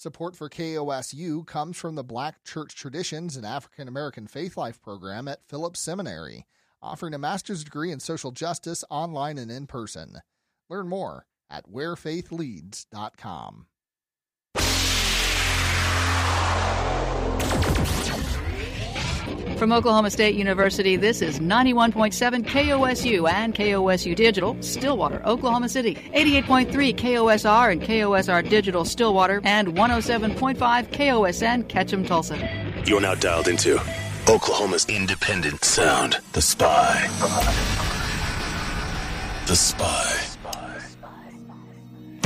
Support for KOSU comes from the Black Church Traditions and African American Faith Life program at Phillips Seminary, offering a master's degree in social justice online and in person. Learn more at wherefaithleads.com. From Oklahoma State University, this is 91.7 KOSU and KOSU Digital, Stillwater, Oklahoma City, 88.3 KOSR and KOSR Digital, Stillwater, and 107.5 KOSN, Ketchum, Tulsa. You're now dialed into Oklahoma's independent sound, The Spy. The Spy.